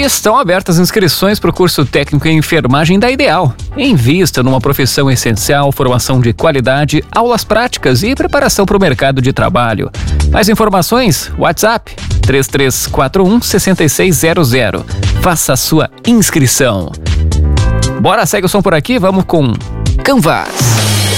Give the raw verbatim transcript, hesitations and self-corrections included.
estão abertas inscrições para o curso técnico em enfermagem da Ideal. Invista numa profissão essencial, formação de qualidade, aulas práticas e preparação para o mercado de trabalho. Mais informações? WhatsApp três três quatro um, seis seis zero zero. Faça a sua inscrição. Bora, segue o som por aqui, vamos com Canvas.